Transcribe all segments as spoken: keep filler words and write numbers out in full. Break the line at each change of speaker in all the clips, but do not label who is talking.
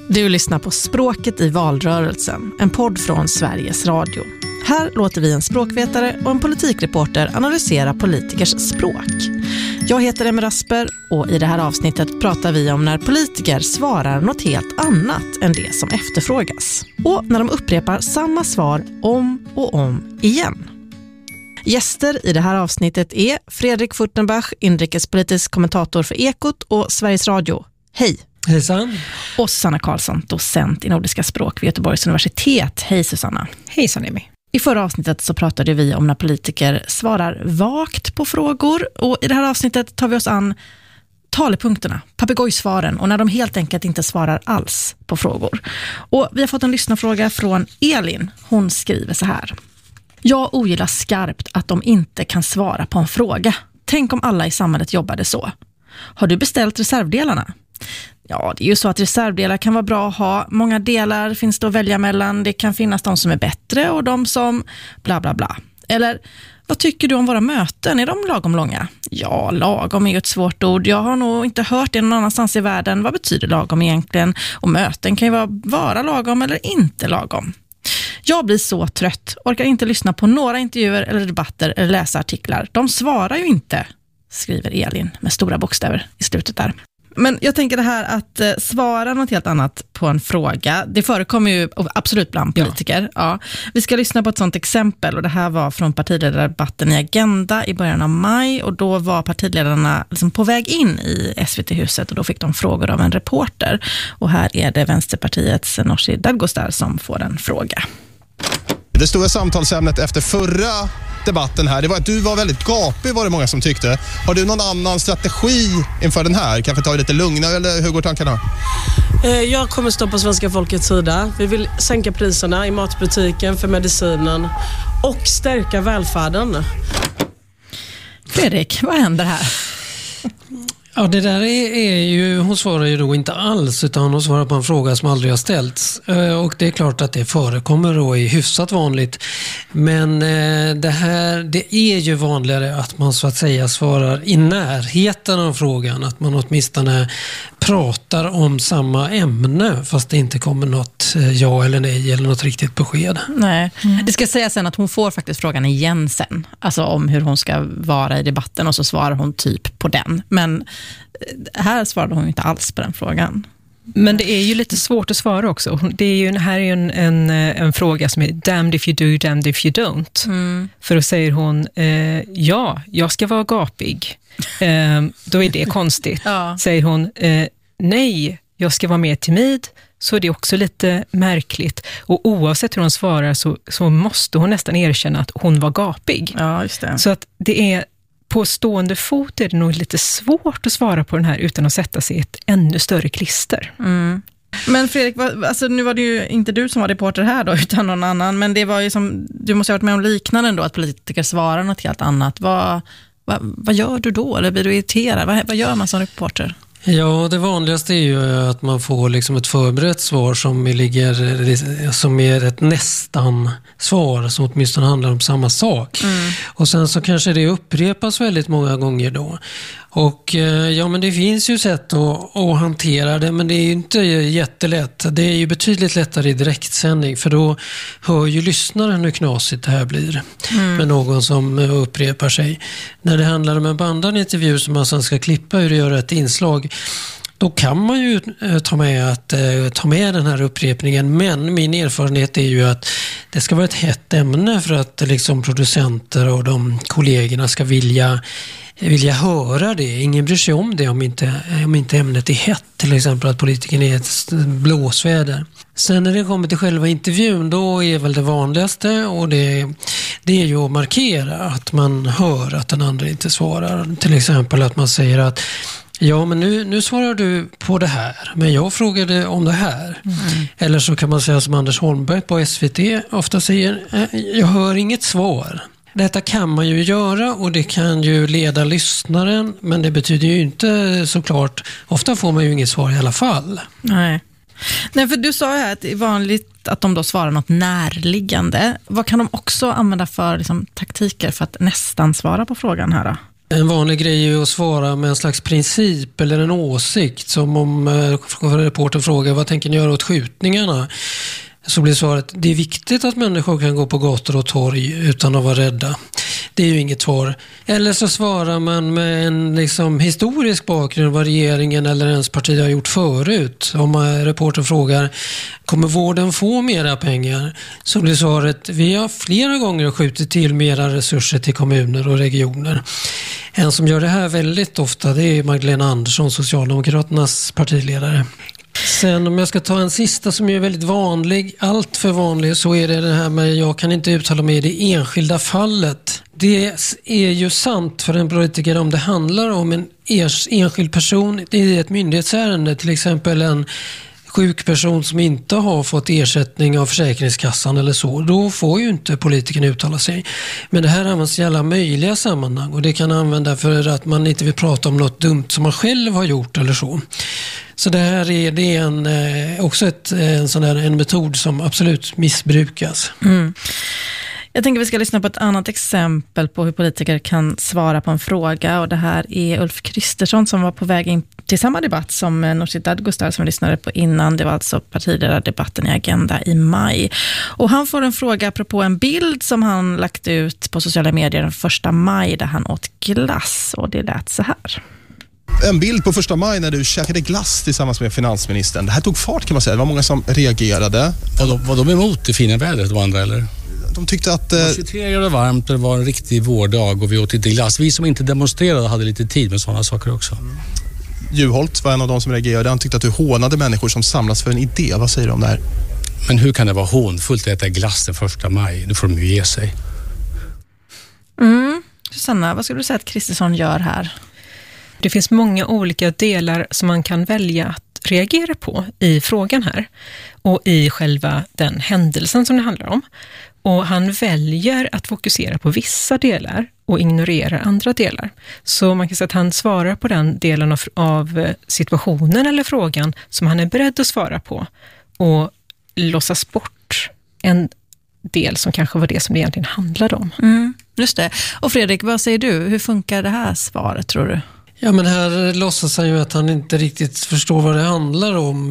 Du lyssnar på Språket i valrörelsen, en podd från Sveriges Radio. Här låter vi en språkvetare och en politikreporter analysera politikers språk. Jag heter Emma Rasper och i det här avsnittet pratar vi om när politiker svarar något helt annat än det som efterfrågas. Och när de upprepar samma svar om och om igen. Gäster i det här avsnittet är Fredrik Furtenbach, inrikespolitisk kommentator för Ekot och Sveriges Radio. Hej!
Hejsan!
Och Susanna Karlsson, docent i nordiska språk vid Göteborgs universitet. Hej Susanna!
Hejsan Emmy!
I förra avsnittet så pratade vi om när politiker svarar vagt på frågor. Och i det här avsnittet tar vi oss an talepunkterna, papegojsvaren och när de helt enkelt inte svarar alls på frågor. Och vi har fått en lyssnarfråga från Elin. Hon skriver så här. Jag ogillar skarpt att de inte kan svara på en fråga. Tänk om alla i samhället jobbade så. Har du beställt reservdelarna? Ja, det är ju så att reservdelar kan vara bra att ha. Många delar finns det att välja mellan. Det kan finnas de som är bättre och de som bla bla bla. Eller, vad tycker du om våra möten? Är de lagom långa? Ja, lagom är ju ett svårt ord. Jag har nog inte hört det någon annanstans i världen. Vad betyder lagom egentligen? Och möten kan ju vara, vara lagom eller inte lagom. Jag blir så trött. Orkar inte lyssna på några intervjuer eller debatter eller läsa artiklar. De svarar ju inte, skriver Elin med stora bokstäver i slutet där. Men jag tänker det här att eh, svara något helt annat på en fråga. Det förekommer ju absolut bland politiker. Ja. Ja. Vi ska lyssna på ett sånt exempel och det här var från partiledardebatten i Agenda i början av maj och då var partiledarna liksom på väg in i S V T-huset och då fick de frågor av en reporter. Och här är det Vänsterpartiets Nooshi Dadgostar som får en fråga.
Det stora samtalsämnet efter förra debatten här, det var att du var väldigt gapig, var det många som tyckte. Har du någon annan strategi inför den här? Kanske ta det lite lugnare eller hur går tankarna?
Jag kommer stå på svenska folkets sida. Vi vill sänka priserna i matbutiken för medicinen och stärka välfärden.
Fredrik, vad händer här?
Ja, det där är, är ju, hon svarar ju då inte alls utan hon svarar på en fråga som aldrig har ställts. Och det är klart att det förekommer då är hyfsat vanligt. Men det här, det är ju vanligare att man så att säga svarar i närheten av frågan. Att man åtminstone pratar om samma ämne fast det inte kommer något ja eller nej eller något riktigt besked.
Nej, mm. Det ska säga sen att hon får faktiskt frågan igen sen. Alltså om hur hon ska vara i debatten och så svarar hon typ på den. Men här svarade hon inte alls på den frågan.
Men det är ju lite svårt att svara också. Det är ju, här är ju en, en, en fråga som är damned if you do, damned if you don't. Mm. För då säger hon, eh, ja, jag ska vara gapig. Eh, då är det konstigt. Ja. Säger hon, eh, nej, jag ska vara mer timid. Så är det också lite märkligt. Och oavsett hur hon svarar så, så måste hon nästan erkänna att hon var gapig.
Ja, just det.
Så att det är på stående fot är det nog lite svårt att svara på den här utan att sätta sig i ett ännu större klister.
Mm. Men Fredrik, alltså nu var det ju inte du som var reporter här då utan någon annan, men det var ju som, du måste ha varit med om liknande då att politiker svarar något helt annat. Vad, vad, vad gör du då? Eller blir du irriterad? Vad, vad gör man som reporter?
Ja, det vanligaste är ju att man får liksom ett förberett svar som ligger, som är ett nästan svar som åtminstone handlar om samma sak. Mm. Och sen så kanske det upprepas väldigt många gånger då. Och ja, men det finns ju sätt att, att hantera det, men det är ju inte jättelätt. Det är ju betydligt lättare i direktsändning, för då hör ju lyssnaren hur knasigt det här blir mm. med någon som upprepar sig. När det handlar om en bandad intervju som man sen ska klippa hur det gör ett inslag, då kan man ju ta med, att, ta med den här upprepningen, men min erfarenhet är ju att det ska vara ett hett ämne för att liksom producenter och de kollegorna ska vilja vilja höra det. Ingen bryr sig om det om inte, om inte ämnet är hett, till exempel att politikern är ett blåsväder. Sen när det kommer till själva intervjun, då är väl det vanligaste och det, det är ju att markera att man hör att den andra inte svarar. Till exempel att man säger att ja, men nu, nu svarar du på det här, men jag frågade om det här. Mm. Eller så kan man säga som Anders Holmberg på S V T ofta säger, jag hör inget svar. Detta kan man ju göra och det kan ju leda lyssnaren, men det betyder ju inte såklart, ofta får man ju inget svar i alla fall.
Nej. Nej, för du sa här att det är vanligt att de då svarar något närliggande. Vad kan de också använda för liksom, taktiker för att nästan svara på frågan här då?
En vanlig grej är ju att svara med en slags princip eller en åsikt. Som om eh, reportern frågar, vad tänker ni göra åt skjutningarna? Så blir svaret, det är viktigt att människor kan gå på gator och torg utan att vara rädda. Det är ju inget svar. Eller så svarar man med en liksom, historisk bakgrund vad regeringen eller ens parti har gjort förut. Om reportern frågar, kommer vården få mera pengar? Så blir svaret, vi har flera gånger skjutit till mera resurser till kommuner och regioner. En som gör det här väldigt ofta, det är Magdalena Andersson, Socialdemokraternas partiledare. Sen om jag ska ta en sista som är väldigt vanlig, allt för vanlig, så är det det här med jag kan inte uttala mig i det enskilda fallet. Det är ju sant för en politiker om det handlar om en enskild person i ett myndighetsärende, till exempel en sjuk person som inte har fått ersättning av Försäkringskassan eller så, då får ju inte politikern uttala sig. Men det här används i alla möjliga sammanhang och det kan använda för att man inte vill prata om något dumt som man själv har gjort eller så. Så det här är, det är en, också ett, en, sån där, en metod som absolut missbrukas.
Mm. Jag tänker vi ska lyssna på ett annat exempel på hur politiker kan svara på en fråga, och det här är Ulf Kristersson som var på väg in till samma debatt som Nooshi Dadgostar som vi lyssnade på innan. Det var alltså partiledardebatten i Agenda i maj. Och han får en fråga apropå en bild som han lagt ut på sociala medier den första maj där han åt glass, och det lät så här.
En bild på första maj när du käkade glass tillsammans med finansministern. Det här tog fart kan man säga. Det var många som reagerade.
Var de, var de emot det fina vädret de andra eller?
De tyckte att... Eh...
Det var tjugotre grader varmt, det var en riktig vårdag och vi åt lite glass. Vi som inte demonstrerade hade lite tid med sådana saker också. Mm.
Juholt var en av de som reagerade. Han tyckte att du hånade människor som samlas för en idé. Vad säger du om det här?
Men hur kan det vara hånfullt att äta glass den första maj? Det får de ju ge sig.
Mm. Susanna, vad skulle du säga att Kristersson gör här?
Det finns många olika delar som man kan välja att reagera på i frågan här och i själva den händelsen som det handlar om. Och han väljer att fokusera på vissa delar och ignorerar andra delar. Så man kan säga att han svarar på den delen av, av situationen eller frågan som han är beredd att svara på och låtsas bort en del som kanske var det som det egentligen handlade om.
Mm, just det. Och Fredrik, vad säger du? Hur funkar det här svaret, tror du?
Ja, men här låtsas han ju att han inte riktigt förstår vad det handlar om.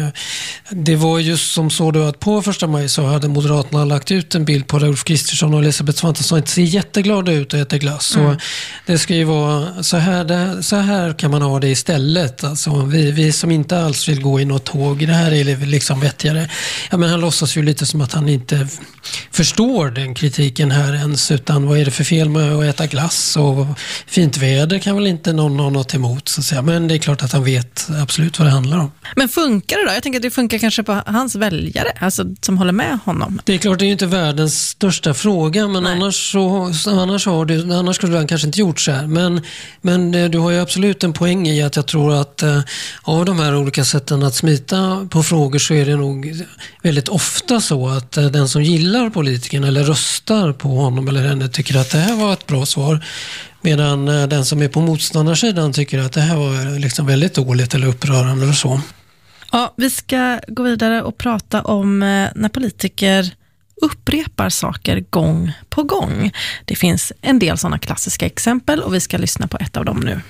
Det var just som så då att på första maj så hade Moderaterna lagt ut en bild på där Ulf Kristersson och Elisabeth Svantesson inte ser jätteglada ut och äter glass. Mm. Så det ska ju vara så här, det, så här kan man ha det istället. Alltså vi, vi som inte alls vill gå i något tåg, det här är liksom vettigare. Ja, men han låtsas ju lite som att han inte förstår den kritiken här ens, utan vad är det för fel med att äta glass och fint väder kan väl inte någon ha något emot, så att säga. Men det är klart att han vet absolut vad det handlar om.
Men funkar det då? Jag tänker att det funkar kanske på hans väljare, alltså som håller med honom.
Det är klart, det är ju inte världens största fråga, men annars så, annars har du, annars skulle han kanske inte gjort så här. Men, men du har ju absolut en poäng i att jag tror att eh, av de här olika sätten att smita på frågor så är det nog väldigt ofta så att eh, den som gillar politikern eller röstar på honom eller henne tycker att det här var ett bra svar. Medan den som är på motståndarsidan tycker att det här var liksom väldigt dåligt eller upprörande eller så.
Ja, vi ska gå vidare och prata om när politiker upprepar saker gång på gång. Det finns en del sådana klassiska exempel och vi ska lyssna på ett av dem nu.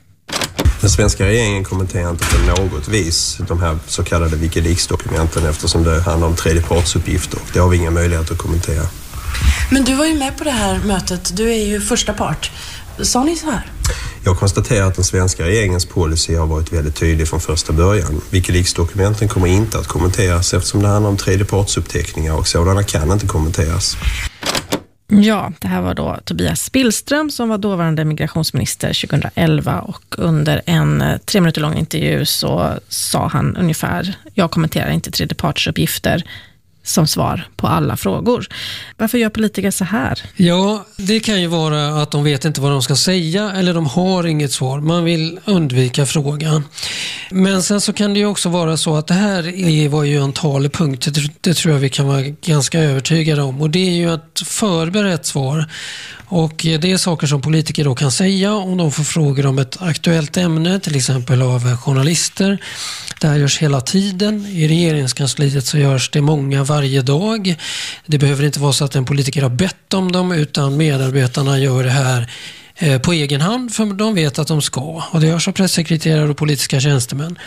Den svenska regeringen kommenterar inte på något vis de här så kallade Wikileaks-dokumenten eftersom det handlar om tredjepartsuppgifter. Det har vi inga möjligheter att kommentera.
Men du var ju med på det här mötet. Du är ju första part. Sa ni så här?
Jag konstaterar att den svenska regeringens policy har varit väldigt tydlig från första början. Wikileaks-dokumenten kommer inte att kommenteras eftersom det handlar om tredjepartsuppteckningar och sådana kan inte kommenteras.
Ja, det här var då Tobias Billström som var dåvarande migrationsminister tjugoelva och under en tre minuter lång intervju så sa han ungefär, jag kommenterar inte tredjepartsuppgifter som svar på alla frågor. Varför gör politiker så här?
Ja, det kan ju vara att de vet inte vad de ska säga eller de har inget svar. Man vill undvika frågan. Men sen så kan det ju också vara så att det här var ju en talepunkt. Det, det tror jag vi kan vara ganska övertygade om. Och det är ju ett förberett svar. Och det är saker som politiker då kan säga om de får frågor om ett aktuellt ämne, till exempel av journalister. Det här görs hela tiden. I regeringskansliet så görs det många varje dag. Det behöver inte vara så att en politiker har bett om dem utan medarbetarna gör det här eh, på egen hand, för de vet att de ska. Och det görs av pressekreterare och politiska tjänstemän.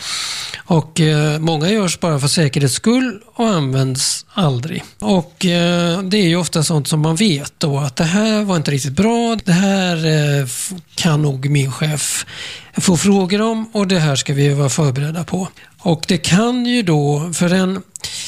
Och eh, många görs bara för säkerhets skull och används aldrig. Och eh, det är ju ofta sånt som man vet då, att det här var inte riktigt bra, det här eh, kan nog min chef få frågor om och det här ska vi vara förberedda på. Och det kan ju då, för en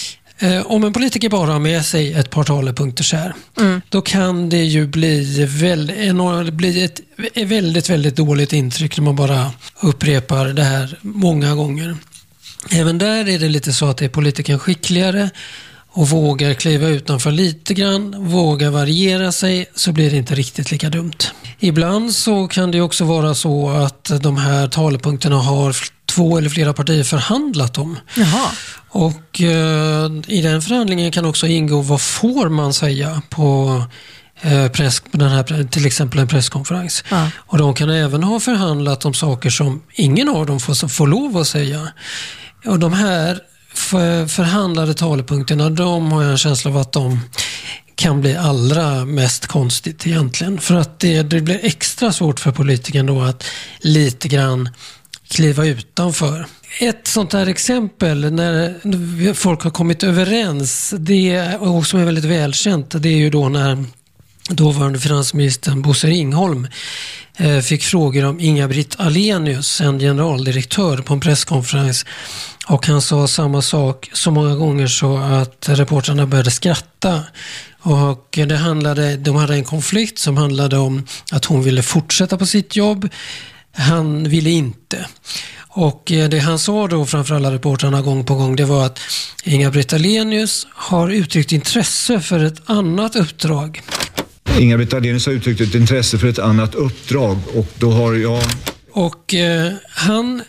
eh, om en politiker bara har med sig ett par talepunkter så här, mm. då kan det ju bli, väl, en, bli ett väldigt, väldigt dåligt intryck när man bara upprepar det här många gånger. Även där är det lite så att det är politikern skickligare och vågar kliva utanför lite grann, vågar variera sig, så blir det inte riktigt lika dumt. Ibland så kan det också vara så att de här talepunkterna har två eller flera partier förhandlat om.
Jaha.
Och eh, i den förhandlingen kan också ingå vad får man säga på eh, press, på den här, till exempel en presskonferens. Ja. Och de kan även ha förhandlat om saker som ingen av dem får, får lov att säga. Och de här för, förhandlade talepunkterna, de har jag en känsla av att de kan bli allra mest konstigt egentligen. För att det, det blir extra svårt för politikern då att lite grann kliva utanför. Ett sånt här exempel när folk har kommit överens, det, och som är väldigt välkänt, det är ju då när dåvarande finansministern Bosse Ringholm eh, fick frågor om Inga-Britt Ahlenius, en generaldirektör, på en presskonferens. Och han sa samma sak så många gånger så att reportrarna började skratta. Och det handlade, de hade en konflikt som handlade om att hon ville fortsätta på sitt jobb. Han ville inte. Och det han sa då framför alla reportrarna gång på gång, det var att Inga-Britt Ahlenius har uttryckt intresse för ett annat uppdrag.
Inga-Britt Ahlenius har uttryckt ett intresse för ett annat uppdrag och då har jag...
Och eh, han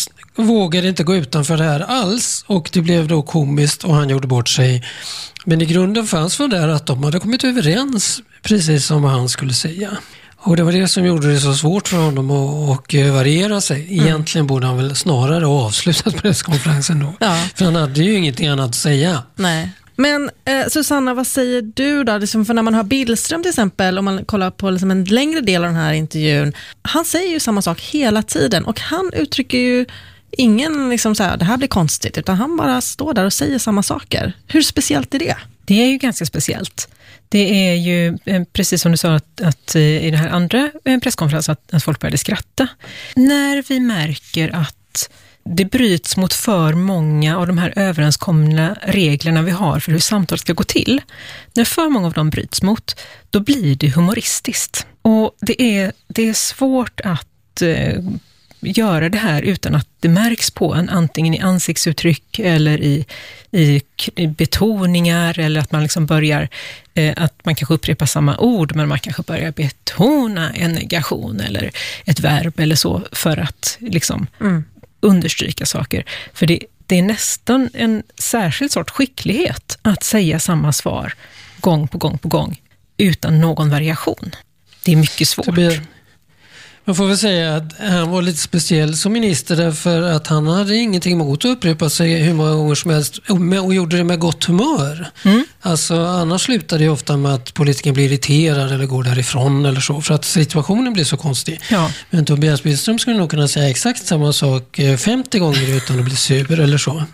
vågade inte gå utanför det här alls och det blev då komiskt och han gjorde bort sig. Men i grunden fanns för där att de hade kommit överens precis som han skulle säga. Och det var det som gjorde det så svårt för honom att, att variera sig. Egentligen mm. borde han väl snarare ha avslutat presskonferensen då. Ja. För han hade ju ingenting annat att säga.
Nej. Men eh, Susanna, vad säger du då? Liksom, för när man har Billström till exempel, om man kollar på liksom en längre del av den här intervjun, han säger ju samma sak hela tiden och han uttrycker ju ingen liksom så här, det här blir konstigt, utan han bara står där och säger samma saker. Hur speciellt är det?
Det är ju ganska speciellt. Det är ju, precis som du sa, att, att i den här andra presskonferensen att, att folk började skratta. När vi märker att det bryts mot för många av de här överenskomna reglerna vi har för hur samtal ska gå till. När för många av dem bryts mot, då blir det humoristiskt. Och det är, det är svårt att eh, göra det här utan att det märks på en, antingen i ansiktsuttryck eller i, i, i betoningar, eller att man liksom börjar, eh, att man kanske upprepar samma ord men man kanske börjar betona en negation eller ett verb eller så för att liksom mm. understryka saker. För det, det är nästan en särskild sorts skicklighet att säga samma svar gång på gång på gång utan någon variation. Det är mycket svårt.
Man får väl säga att han var lite speciell som minister därför att han hade ingenting emot att upprepa sig hur många gånger som helst och gjorde det med gott humör. Mm. Alltså annars slutar det ofta med att politikern blir irriterad eller går därifrån eller så för att situationen blir så konstig. Ja. Men Tobias Billström skulle nog kunna säga exakt samma sak femtio gånger utan att bli sur eller så.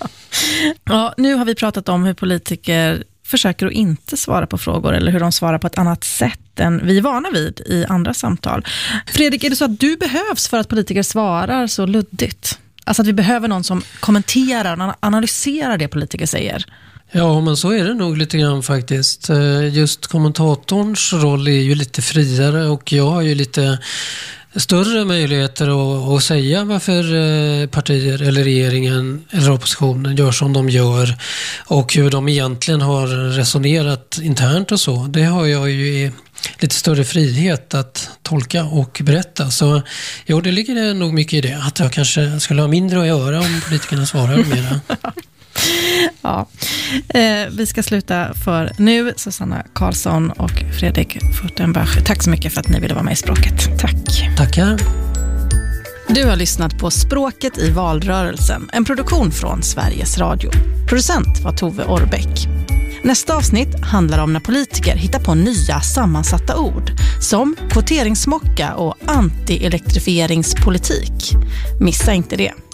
Ja, nu har vi pratat om hur politiker försöker att inte svara på frågor eller hur de svarar på ett annat sätt än vi är vana vid i andra samtal. Fredrik, är det så att du behövs för att politiker svarar så luddigt? Alltså att vi behöver någon som kommenterar och analyserar det politiker säger?
Ja, men så är det nog lite grann faktiskt. Just kommentatorns roll är ju lite friare och jag har ju lite större möjligheter att, att säga varför partier eller regeringen eller oppositionen gör som de gör och hur de egentligen har resonerat internt och så. Det har jag ju lite större frihet att tolka och berätta. Så jo, det ligger nog mycket i det. Att jag kanske skulle ha mindre att göra om politikerna svarar mera.
Ja, eh, vi ska sluta för nu. Susanna Karlsson och Fredrik Furtenbach, tack så mycket för att ni ville vara med i Språket. Tack.
Tackar.
Du har lyssnat på Språket i valrörelsen, en produktion från Sveriges Radio. Producent var Tove Orbeck. Nästa avsnitt handlar om när politiker hittar på nya sammansatta ord som kvoteringsmocka och anti-elektrifieringspolitik. Missa inte det.